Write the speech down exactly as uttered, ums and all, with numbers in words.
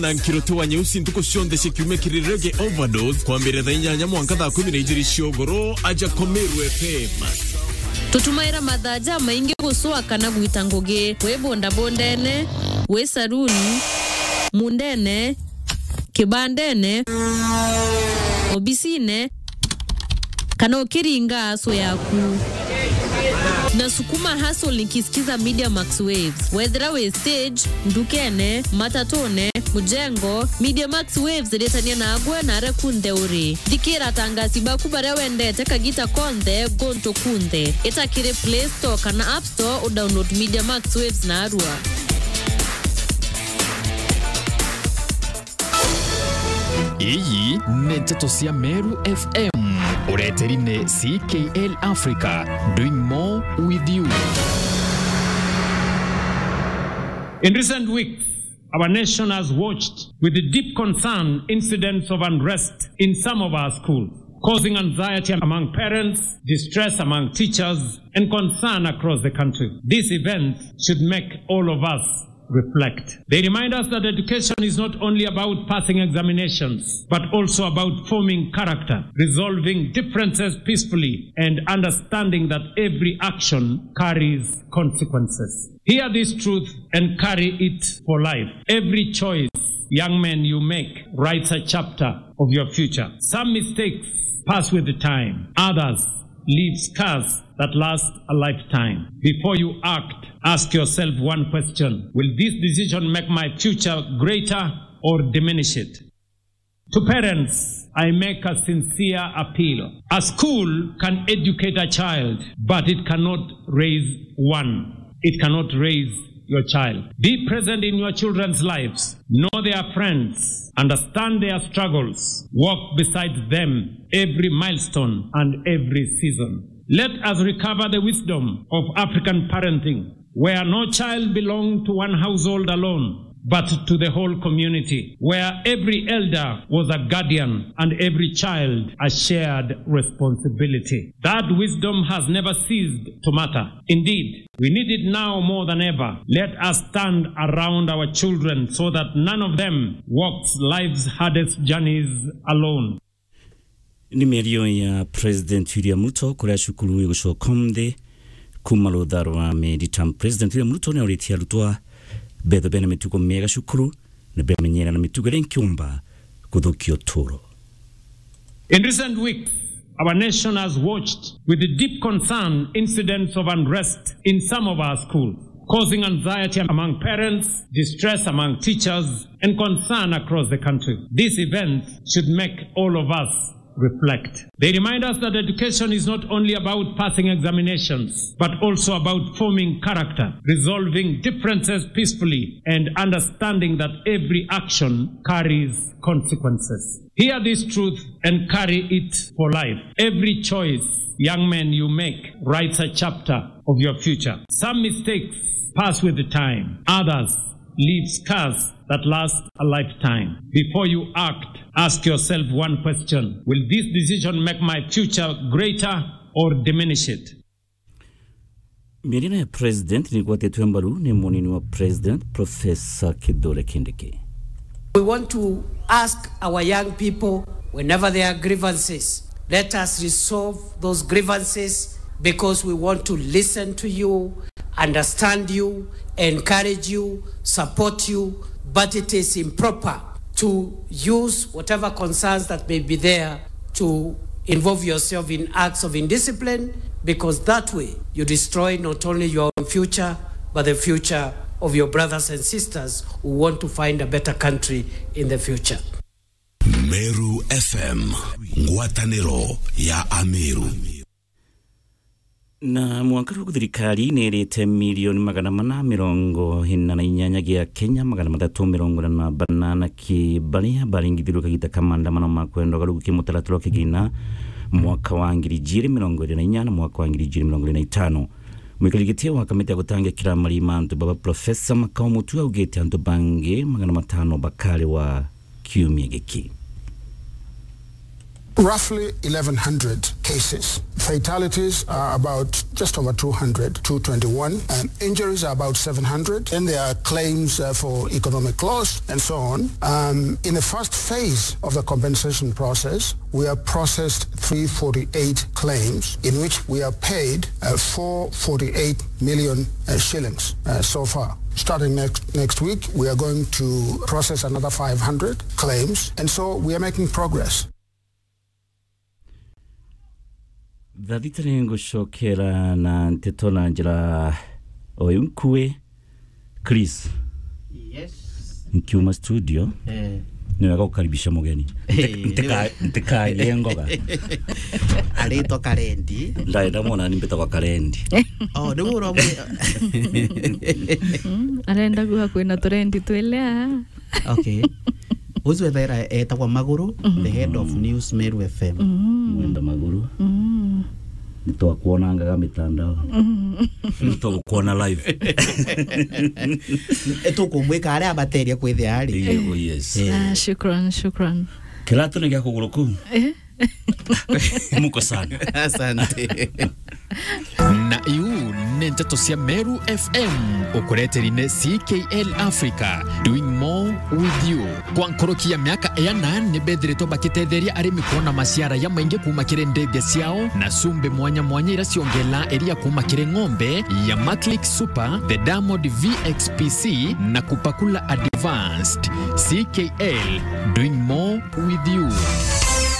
na nkiroto wa nyeusi ntuko shonde shekiume kirirege overdose kwa mbere tha inyanya mwanka tha kumi na ijiri shiogoro aja Komeru F M. Tutumaira madhaja maingi gusua kana gwita ngugi we bonda bondene we saruni mundene kibandene obisine kana ukiringa aso yaku na sukuma hustle nikisikiza Media Max Waves whether we stage ndukene matatone mujengo Media Max Waves letania na agwe na rekunde uri dikira tangasi bakubare wende teka gita konde gonto kunde itakire Play Store kana App Store o download Media Max Waves na arua. Iyi nteto cia Meru F M ureterine C K L Africa, doing more with you. In recent weeks, our nation has watched with deep concern incidents of unrest in some of our schools, causing anxiety among parents, distress among teachers, and concern across the country. These events should make all of us reflect. They remind us that education is not only about passing examinations, but also about forming character, resolving differences peacefully, and understanding that every action carries consequences. Hear this truth and carry it for life. Every choice, young men, you make writes a chapter of your future. Some mistakes pass with the time. Others leave scars that last a lifetime. Before you act, ask yourself one question. Will this decision make my future greater or diminish it? To parents, I make a sincere appeal. A school can educate a child, but it cannot raise one. It cannot raise your child. Be present in your children's lives. Know their friends. Understand their struggles. Walk beside them every milestone and every season. Let us recover the wisdom of African parenting, where no child belonged to one household alone, but to the whole community, where every elder was a guardian and every child a shared responsibility. That wisdom has never ceased to matter. Indeed, we need it now more than ever. Let us stand around our children so that none of them walks life's hardest journeys alone. Ni merio ya President William Ruto kura shukuru yusho komde kumalo darwa me ditam President William Ruto ne oritia lutwa bedo bene mituko mega shukuru ne bemenyera na mituko renkyumba kudukio toro. In recent weeks, our nation has watched with deep concern incidents of unrest in some of our schools, causing anxiety among parents, distress among teachers, and concern across the country. These events should make all of us reflect. They remind us that education is not only about passing examinations, but also about forming character, resolving differences peacefully, and understanding that every action carries consequences. Hear this truth and carry it for life. Every choice, young men, you make writes a chapter of your future. Some mistakes pass with the time. Others leave scars that last a lifetime. Before you act, ask yourself one question. Will this decision make my future greater or diminish it? Mirina ya President ni kwa tetu mbaru ni monini wa President Professor Kidole Kindiki. We want to ask our young people, whenever there are grievances, let us resolve those grievances because we want to listen to you, understand you, encourage you, support you, but it is improper to use whatever concerns that may be there to involve yourself in acts of indiscipline, because that way you destroy not only your own future, but the future of your brothers and sisters who want to find a better country in the future. Meru F M, ngwataniro ya Ameru. Na mwakaru kuthirikari nerete milioni magana mana mirongo hina na inyanya gia Kenya magana matatu mirongo na banana ki balia baringithiruka gita kamanda mana makwendo garugu kimutaratiro kigina mwaka wa ngiri jiri mirongo na inyanya na mwaka wa ngiri jiri mirongo na itano. Mwikaligitia wa kamiti ya kutangia kila marima antu baba Professor Makao Mutua ugeti antu bange magana matano bakale wa kiumia geki. roughly eleven hundred cases. Fatalities are about just over two hundred, two twenty-one. Um, injuries are about seven hundred. Then there are claims uh, for economic loss and so on. Um, in the first phase of the compensation process, we have processed three hundred forty-eight claims in which we have paid uh, four hundred forty-eight million uh, shillings uh, so far. Starting next next week, we are going to process another five hundred claims, and so we are making progress. Thatitari ngucokera na nteto na njira oyunkue Chris. Yes. Nkiuma studio. Eh. Niwega kukaribisha mugeni. Nteka nteka yengoga. Alito Karendi. Ndaenda mwana nimbeta kwa Karendi. Oh, ndio ro mwe. Arenda guha kwina turendi twelea. Okay. Uzu wethera etagwa Maguru, the head of News Meru F M. Mwenda Maguru. Nitoa kuona ngaga mitandao. Nitoa kuona live. Eto kumweka aria bateria kwethe ari. Yego, yes. Ah, shukran, shukran. Kilato ni gya kuguruku. Eh? Muko sana. Asante. Na iu nteto cia Meru F M ukureterine C K L Africa, doing more with you. Kwa nkoroki ya miaka eyana ni bedreto bakitetheria arimi kuona maciara ya maingi kuma kire ndege ciao na sumbe mwanya mwanya ira ciongela eria kuma kire ng'ombe ya Maclick Super, the Diamond V X P C na kupakula Advanced. C K L, doing more with you.